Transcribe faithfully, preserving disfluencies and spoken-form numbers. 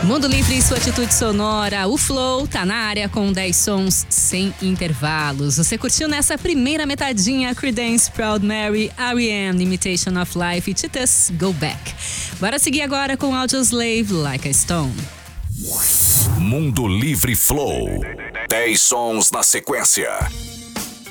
Mundo Livre e sua atitude sonora, o Flow tá na área com dez sons sem intervalos. Você curtiu nessa primeira metadinha Creedence, Proud Mary, R E M, Imitation of Life e Titus, Go Back. Bora seguir agora com Audioslave, Like a Stone. Mundo Livre Flow. dez sons na sequência.